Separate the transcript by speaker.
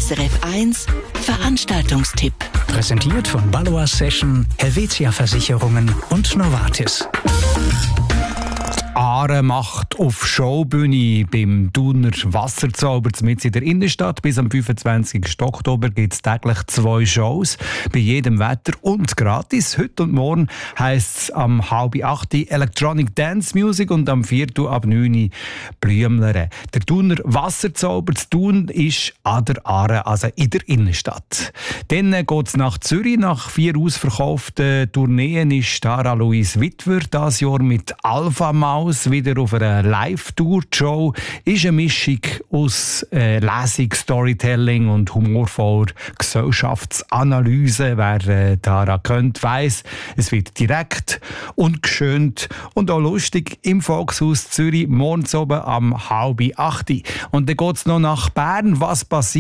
Speaker 1: SRF 1 Veranstaltungstipp.
Speaker 2: Präsentiert von Balloa Session, Helvetia Versicherungen und Novartis.
Speaker 3: Aare macht auf Showbühne beim Thuner Wasserzauber mitten in der Innenstadt. Bis am 25. Oktober gibt es täglich 2 Shows, bei jedem Wetter und gratis. Heute und morgen heisst es am 7:30 Electronic Dance Music und am 4 ab 9 Blümlere. Der Thuner Wasserzauber zu Thun ist an der Aare, also in der Innenstadt. Dann geht es nach Zürich. Nach 4 ausverkauften Tourneen ist Tara Louise Witwer dieses Jahr mit Alpha Maus wieder auf einer Live-Tour-Show. Ist eine Mischung aus Lesung, Storytelling und humorvoller Gesellschaftsanalyse. Wer Tara kennt, weiss, es wird direkt und geschönt und auch lustig im Volkshaus Zürich morgens oben am 7:30. Und dann geht es noch nach Bern. Was passiert?